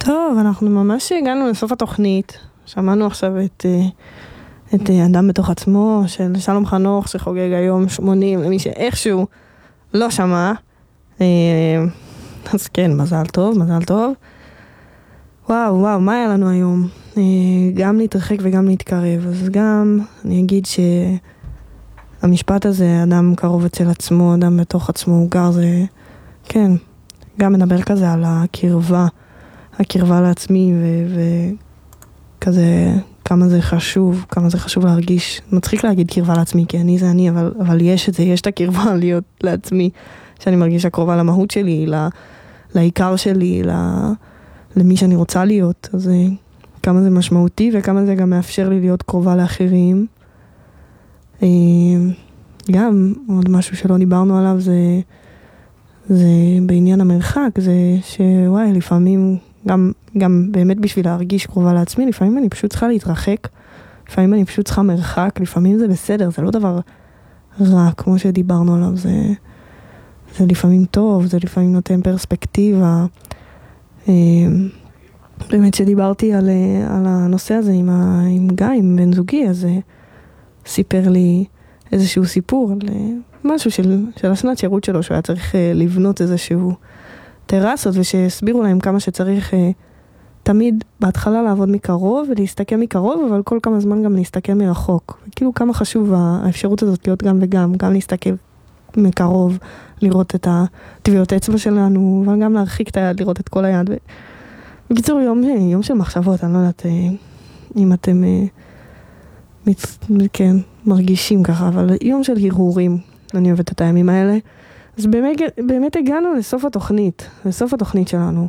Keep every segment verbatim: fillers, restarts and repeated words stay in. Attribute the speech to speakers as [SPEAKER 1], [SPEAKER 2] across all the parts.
[SPEAKER 1] טוב, אנחנו ממש הגענו לסוף התוכנית. שמענו עכשיו את, את אדם בתוך עצמו של שלום חנוך שחוגג היום שמונים, למי שאיכשהו לא שמע. אז כן, מזל טוב, מזל טוב. וואו, וואו, מה היה לנו היום? גם להתרחק וגם להתקרב. אז גם אני אגיד שהמשפט הזה, אדם קרוב אצל עצמו, אדם בתוך עצמו, הוא גר, זה, כן, גם מדבר כזה על הקרבה, הקרבה לעצמי, וכזה, כמה זה חשוב, כמה זה חשוב להרגיש. מצחיק להגיד קרבה לעצמי, כי אני זה אני, אבל, אבל יש את זה, יש את הקרבה להיות לעצמי, שאני מרגישה קרובה למהות שלי, לה, לעיקר שלי, לה, למי שאני רוצה להיות. אז כמה זה משמעותי, וכמה זה גם מאפשר לי להיות קרובה לאחרים. גם עוד משהו שלא דיברנו עליו, זה, זה בעניין המרחק, זה שוואי, לפעמים, גם, גם באמת בשביל להרגיש קרובה לעצמי, לפעמים אני פשוט צריכה להתרחק, לפעמים אני פשוט צריכה מרחק, לפעמים זה בסדר, זה לא דבר רע, כמו שדיברנו עליו, זה, זה לפעמים טוב, זה לפעמים נותן פרספקטיבה. באמת שדיברתי על, על הנושא הזה עם, ה, עם גיא, עם בן זוגי, אז סיפר לי איזשהו סיפור על משהו של, של השנת שירות שלו, שהוא היה צריך לבנות איזשהו טרסות, ושהסבירו להם כמה שצריך תמיד בהתחלה לעבוד מקרוב ולהסתכל מקרוב, אבל כל כמה זמן גם להסתכל מרחוק. כאילו כמה חשוב האפשרות הזאת להיות גם וגם, גם להסתכל מקרוב, לראות את הטביעות אצבע שלנו, אבל גם להרחיק את היד, לראות את כל היד. בקיצור, יום, יום של מחשבות, אני לא יודעת אם אתם כן, מרגישים ככה, אבל יום של הרהורים, אני אוהבת את הימים האלה. אז באמת, באמת הגענו לסוף התוכנית, לסוף התוכנית שלנו.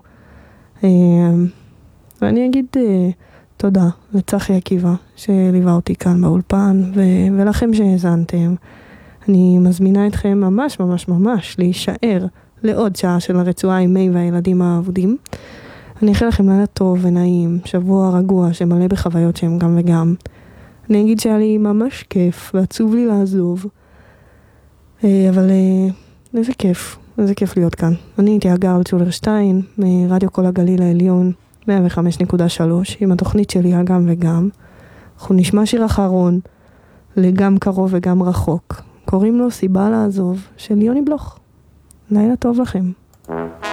[SPEAKER 1] ואני אגיד תודה לצחי עקיבא, שליווה אותי כאן באולפן, ו- ולכם שהזנתם. אני מזמינה אתכם ממש ממש ממש להישאר לעוד שעה של הרצועה עם מי והילדים האבודים. אני אאחל לכם לילה טוב ונעים, שבוע רגוע שמלא בחוויות שהם גם וגם. אני אגיד שהיה לי ממש כיף ועצוב לי לעזוב. אבל איזה כיף, איזה כיף להיות כאן. אני הייתי הגר צ'ולרשטיין מרדיו כל הגליל העליון מאה וחמש נקודה שלוש עם התוכנית שלי הגם וגם. אנחנו נשמע שיר אחרון לגם קרוב וגם רחוק. קוראים לו סיבה לעזוב של יוני בלוך. לילה טוב לכם.